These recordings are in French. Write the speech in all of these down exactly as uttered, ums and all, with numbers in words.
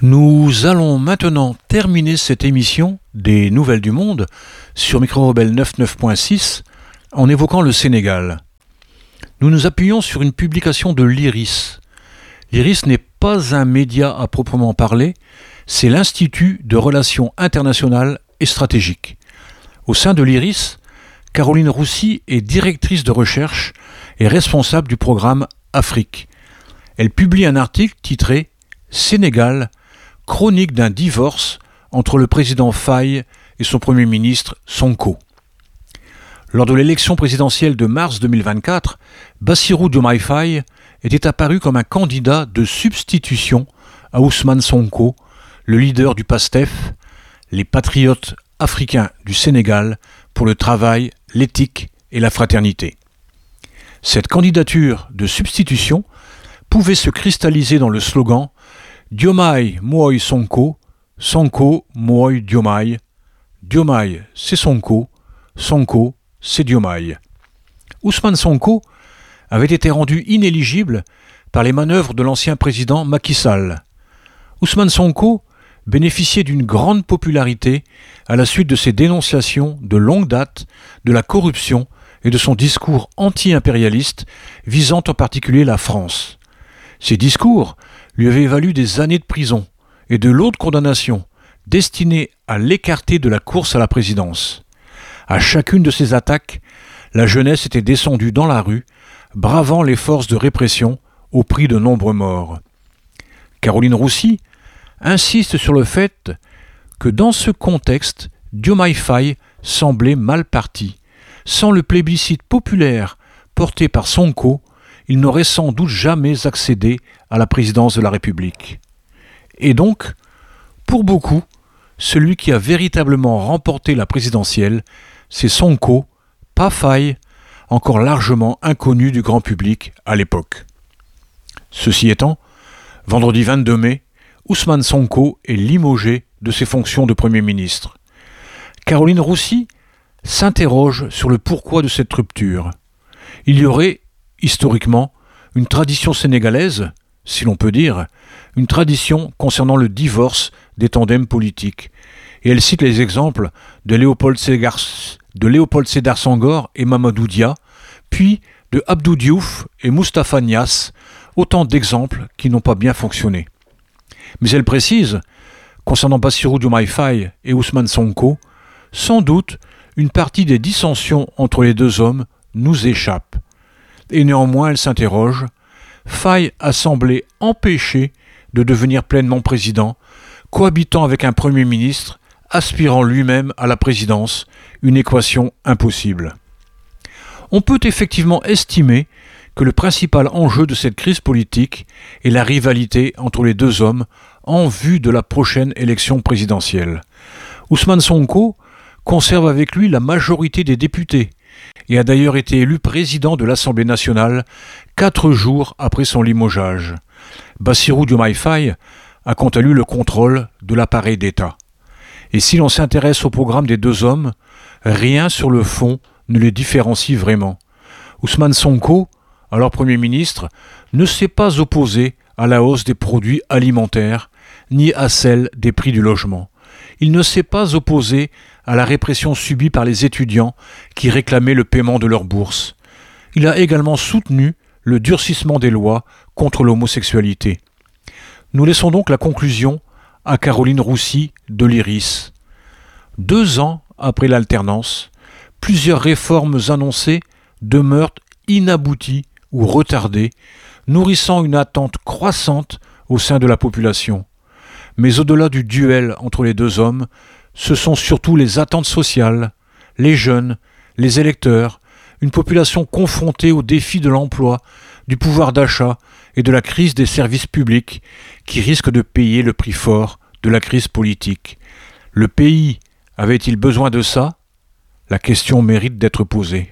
Nous allons maintenant terminer cette émission des Nouvelles du Monde sur Micro-Rebelle quatre-vingt-neuf point six en évoquant le Sénégal. Nous nous appuyons sur une publication de l'Iris. L'Iris n'est pas un média à proprement parler, c'est l'Institut de Relations Internationales et Stratégiques. Au sein de l'Iris, Caroline Roussy est directrice de recherche et responsable du programme Afrique. Elle publie un article titré « Sénégal, chronique d'un divorce entre le président Faye et son premier ministre Sonko ». Lors de l'élection présidentielle de mars deux mille vingt-quatre, Bassirou Diomaye Faye était apparu comme un candidat de substitution à Ousmane Sonko, le leader du PASTEF, les patriotes africains du Sénégal pour le travail, l'éthique et la fraternité. Cette candidature de substitution pouvait se cristalliser dans le slogan « Diomaye Moy Sonko, Sonko Moy Diomaye, Diomaye c'est Sonko, Sonko c'est Diomaye ». Ousmane Sonko avait été rendu inéligible par les manœuvres de l'ancien président Macky Sall. Ousmane Sonko bénéficiait d'une grande popularité à la suite de ses dénonciations de longue date de la corruption et de son discours anti-impérialiste visant en particulier la France. Ces discours lui avaient valu des années de prison et de lourdes condamnations destinées à l'écarter de la course à la présidence. À chacune de ces attaques, la jeunesse était descendue dans la rue, bravant les forces de répression au prix de nombreux morts. Caroline Roussy insiste sur le fait que dans ce contexte, Diomaye Faye semblait mal parti. Sans le plébiscite populaire porté par Sonko, il n'aurait sans doute jamais accédé à la présidence de la République. Et donc, pour beaucoup, celui qui a véritablement remporté la présidentielle, c'est Sonko, pas Faye, encore largement inconnu du grand public à l'époque. Ceci étant, vendredi vingt-deux mai, Ousmane Sonko est limogé de ses fonctions de Premier ministre. Caroline Roussy s'interroge sur le pourquoi de cette rupture. Il y aurait, historiquement, une tradition sénégalaise, si l'on peut dire, une tradition concernant le divorce des tandems politiques. Et elle cite les exemples de Léopold Sédar, de Léopold Sédar Senghor et Mamadou Dia, puis de Abdou Diouf et Moustapha Niasse, autant d'exemples qui n'ont pas bien fonctionné. Mais elle précise, concernant Bassirou Diomaye Faye et Ousmane Sonko, sans doute une partie des dissensions entre les deux hommes nous échappe. Et néanmoins, elle s'interroge, Faye a semblé empêché de devenir pleinement président, cohabitant avec un Premier ministre, aspirant lui-même à la présidence, une équation impossible. On peut effectivement estimer que le principal enjeu de cette crise politique est la rivalité entre les deux hommes en vue de la prochaine élection présidentielle. Ousmane Sonko conserve avec lui la majorité des députés et a d'ailleurs été élu président de l'Assemblée nationale quatre jours après son limogeage. Bassirou Diomaye Faye a quant à lui le contrôle de l'appareil d'État. Et si l'on s'intéresse au programme des deux hommes, rien sur le fond ne les différencie vraiment. Ousmane Sonko, alors Premier ministre, ne s'est pas opposé à la hausse des produits alimentaires, ni à celle des prix du logement. Il ne s'est pas opposé à la répression subie par les étudiants qui réclamaient le paiement de leur bourse. Il a également soutenu le durcissement des lois contre l'homosexualité. Nous laissons donc la conclusion à Caroline Roussy de l'Iris. Deux ans après l'alternance, plusieurs réformes annoncées demeurent inabouties ou retardées, nourrissant une attente croissante au sein de la population. Mais au-delà du duel entre les deux hommes, ce sont surtout les attentes sociales, les jeunes, les électeurs, une population confrontée aux défis de l'emploi, du pouvoir d'achat et de la crise des services publics qui risquent de payer le prix fort de la crise politique. Le pays avait-il besoin de ça ? La question mérite d'être posée.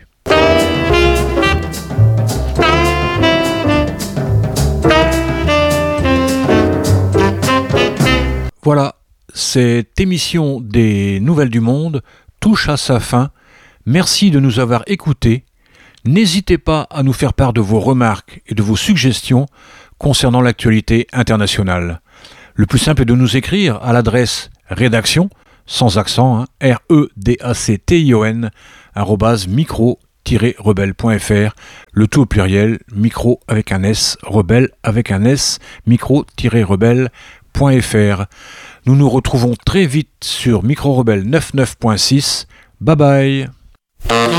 Voilà, cette émission des Nouvelles du Monde touche à sa fin. Merci de nous avoir écoutés. N'hésitez pas à nous faire part de vos remarques et de vos suggestions concernant l'actualité internationale. Le plus simple est de nous écrire à l'adresse rédaction, sans accent, hein, R E D A C T I O N, arrobase micro-rebelle point F R, le tout au pluriel, micro avec un S, rebelle avec un S, micro-rebelle point F R. Nous nous retrouvons très vite sur Micro Rebelle quatre-vingt-neuf point six. Bye bye.